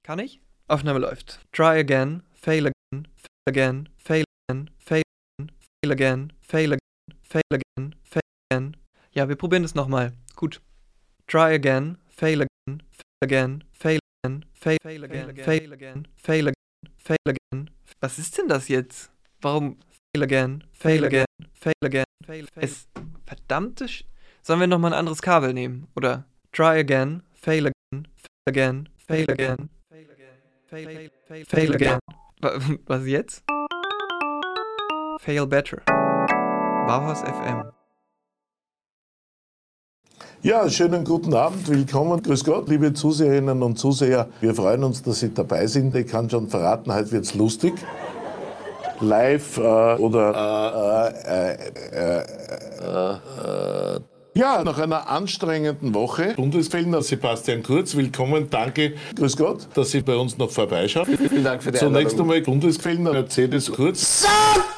Kann ich? Aufnahme läuft. Try again, fail again, fail again, fail again, fail again, fail again, fail again, fail again. Ja, wir probieren es nochmal. Gut. Try again, fail again, fail again, fail again, fail again, fail again, fail again, fail again. Was ist denn das jetzt? Warum fail again, fail again, fail again, fail verdammte Sollen wir nochmal ein anderes Kabel nehmen? Oder try again, fail again, fail again, fail again, fail again. Was jetzt? Fail better. Bauhaus FM. Ja, schönen guten Abend, willkommen, grüß Gott, liebe Zuseherinnen und Zuseher. Wir freuen uns, dass Sie dabei sind. Ich kann schon verraten, heute wird's lustig. Live ja, nach einer anstrengenden Woche. Bundesfellner Sebastian Kurz, willkommen, danke, grüß Gott, dass Sie bei uns noch vorbeischauen. Vielen Dank für die Zunächst Einladung. einmal Bundesfellner Mercedes Kurz.